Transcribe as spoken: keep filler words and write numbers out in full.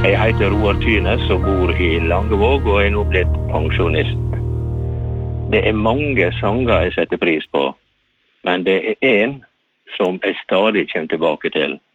Jeg heter Roar Tynes og bor i Langevåg og er nå blitt pensjonist. Det er mange sanger jeg setter pris på, men det er en som jeg stadig kommer tilbake til.